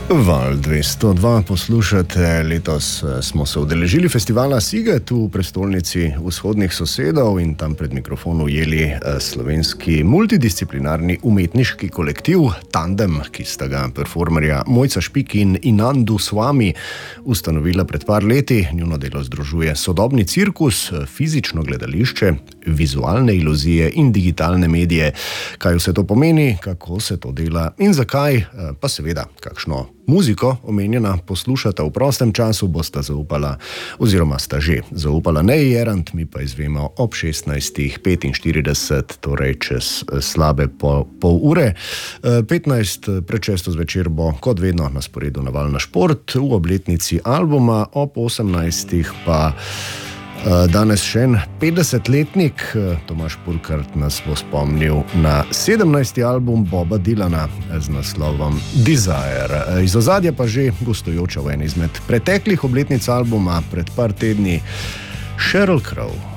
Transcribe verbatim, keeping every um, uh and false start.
Val dvesto dva poslušate, letos smo se udeležili festivala Sige tu v prestolnici vzhodnih sosedov in tam pred mikrofon ujeli slovenski multidisciplinarni umetniški kolektiv Tandem, ki sta ga performerja Mojca Špik in Inandu Swami ustanovila pred par leti. Njuno delo združuje sodobni cirkus, fizično gledališče, vizualne iluzije in digitalne medije. Kaj vse to pomeni, kako se to dela in zakaj, pa seveda kakšno muziko omenjena poslušata v prostem času, bosta zaupala, oziroma sta že zaupala Neji Jerant, mi pa izvemo ob šestnajstih petinštirideset, torej čez slabe pol, pol ure. petnajst pred šesto zvečer bo kot vedno na sporedu Naval na šport v obletnici albuma, ob osemnajstih pa danes še en petdesetletnik. Tomaž Purkart nas bo spomnil na sedemnajsti album Boba Dylana z naslovom Desire. Iz ozadja pa že gostujoča v eni izmed preteklih obletnic albuma pred par tedni Sheryl Crow.